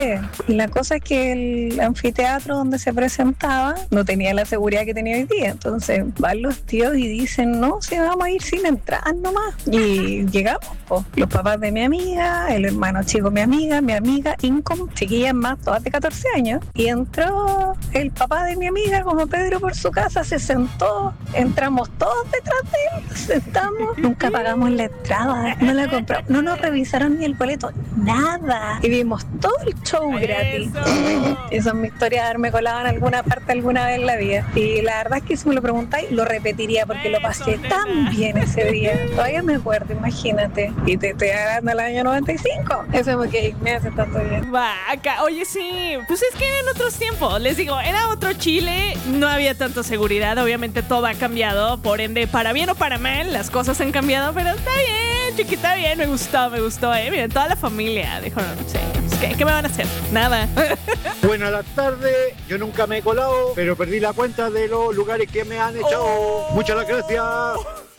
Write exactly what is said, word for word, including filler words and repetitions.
Y la cosa es que el anfiteatro donde se presentaba no tenía la seguridad que tenía hoy día. Entonces van los tíos y dicen, no, si vamos a ir sin entrar nomás. Y llegamos, pues, los papás de mi amiga, el hermano chico de mi amiga, mi amiga, Incom, chiquillas más, todas de catorce años. Y entró el papá de mi amiga, como Pedro por su casa, se sentó, entramos todos detrás de él, sentamos, nunca pagamos la entrada, no la compramos, no nos revisaron ni el boleto, nada. Y vimos todo el show gratis. Esa es mi historia de haberme colado en alguna parte alguna vez en la vida. Y la verdad es que si me lo preguntáis, lo repetiría porque lo pasé tan bien ese día. Todavía me acuerdo, imagínate. Y te estoy hablando del año noventa y cinco. Eso me, que me hace tanto bien. Vaca, oye, sí. Pues es que en otros tiempos, les digo, era otro Chile, no había tanta seguridad. Obviamente todo ha cambiado. Por ende, para bien o para mal, las cosas han cambiado. Pero está bien, chiquita, bien. Me gustó, me gustó, eh. Miren, toda la familia dijo, no sé. ¿Qué, ¿Qué me van a hacer? Nada. Buenas tardes, yo nunca me he colado, pero perdí la cuenta de los lugares que me han echado. Oh. Muchas gracias.